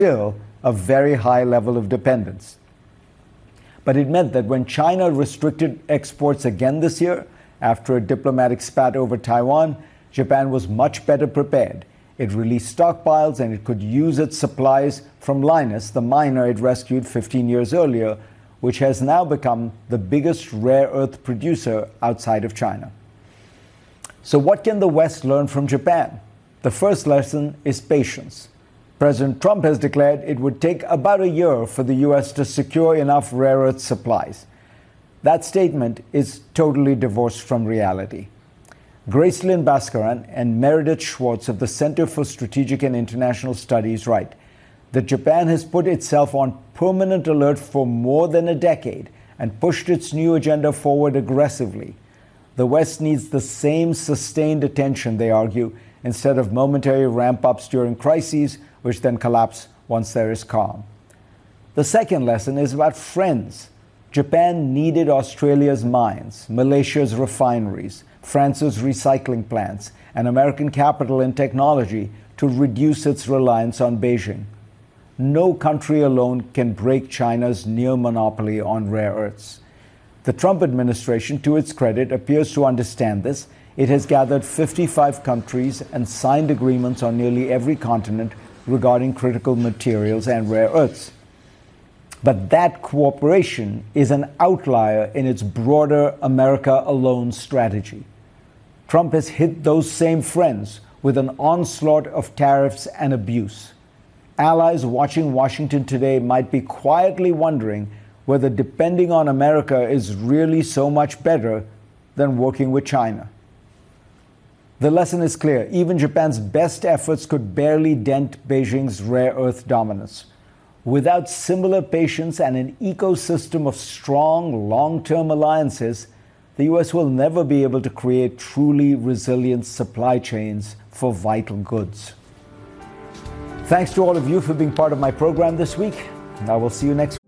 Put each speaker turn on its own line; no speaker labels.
still a very high level of dependence. But it meant that when China restricted exports again this year, after a diplomatic spat over Taiwan, Japan was much better prepared. It released stockpiles and it could use its supplies from Lynas, the miner it rescued 15 years earlier, which has now become the biggest rare earth producer outside of China. So what can the West learn from Japan? The first lesson is patience. President Trump has declared it would take about a year for the U.S. to secure enough rare earth supplies. That statement is totally divorced from reality. Gracelyn Bhaskaran and Meredith Schwartz of the Center for Strategic and International Studies write that Japan has put itself on permanent alert for more than a decade and pushed its new agenda forward aggressively. The West needs the same sustained attention, they argue, instead of momentary ramp-ups during crises, which then collapse once there is calm. The second lesson is about friends. Japan needed Australia's mines, Malaysia's refineries, France's recycling plants, and American capital and technology to reduce its reliance on Beijing. No country alone can break China's near monopoly on rare earths. The Trump administration, to its credit, appears to understand this. It has gathered 55 countries and signed agreements on nearly every continent regarding critical materials and rare earths. But that cooperation is an outlier in its broader America alone strategy. Trump has hit those same friends with an onslaught of tariffs and abuse. Allies watching Washington today might be quietly wondering whether depending on America is really so much better than working with China. The lesson is clear. Even Japan's best efforts could barely dent Beijing's rare earth dominance. Without similar patience and an ecosystem of strong, long-term alliances, the U.S. will never be able to create truly resilient supply chains for vital goods. Thanks to all of you for being part of my program this week. I will see you next week.